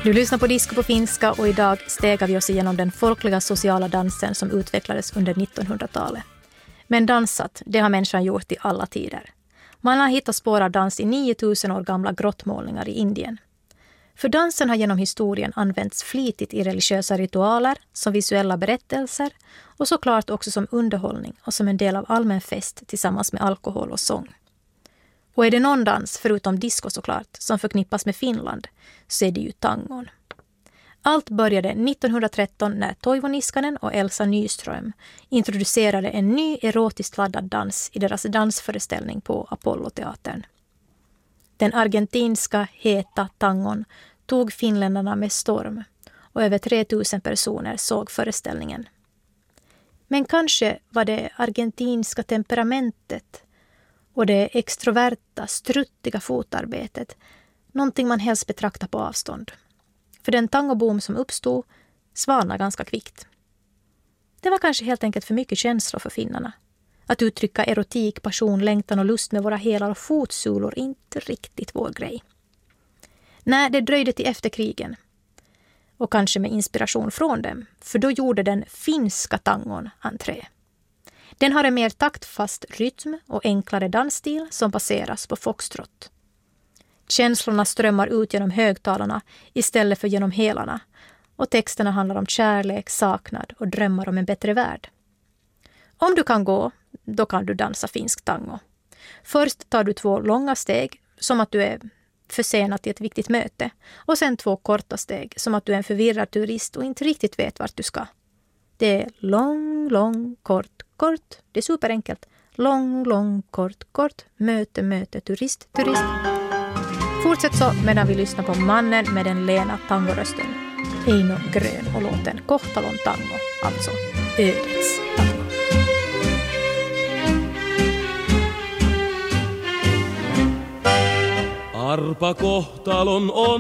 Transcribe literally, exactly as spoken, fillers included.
Du lyssnar på Disco på finska och idag stegar vi oss igenom den folkliga sociala dansen som utvecklades under nittonhundratalet. Men dansat, det har människan gjort i alla tider. Man har hittat spår av dans i niotusen år gamla grottmålningar i Indien. För dansen har genom historien använts flitigt i religiösa ritualer, som visuella berättelser och såklart också som underhållning och som en del av allmän fest tillsammans med alkohol och sång. Och är det någon dans, förutom disco såklart, som förknippas med Finland, så är det ju tangon. Allt började nittonhundratretton när Toivo Niskanen och Elsa Nyström introducerade en ny erotiskt laddad dans i deras dansföreställning på Apollo-teatern. Den argentinska heta tangon tog finländarna med storm och över tre tusen personer såg föreställningen. Men kanske var det argentinska temperamentet och det extroverta, struttiga fotarbetet någonting man helst betraktar på avstånd. För den tangoboom som uppstod svalnade ganska kvickt. Det var kanske helt enkelt för mycket känslor för finnarna. Att uttrycka erotik, passion, längtan och lust med våra hälar och fotsulor är inte riktigt vår grej. Nej, det dröjde till efter krigen. Och kanske med inspiration från dem, för då gjorde den finska tangon entré. Den har en mer taktfast rytm och enklare dansstil som baseras på foxtrot. Känslorna strömmar ut genom högtalarna istället för genom hälarna och texterna handlar om kärlek, saknad och drömmar om en bättre värld. Om du kan gå, då kan du dansa finsk tango. Först tar du två långa steg som att du är försenad till ett viktigt möte och sen två korta steg som att du är en förvirrad turist och inte riktigt vet vart du ska. Det är lång, lång, kort, kort. Det är superenkelt. Lång, lång, kort, kort. Möte, möte, turist, turist. Fortsätt så medan vi lyssnar på mannen med den lena tangorösten. Eino Grön och låten Kohtalon tango, alltså ödets tango. Arpa kohtalon on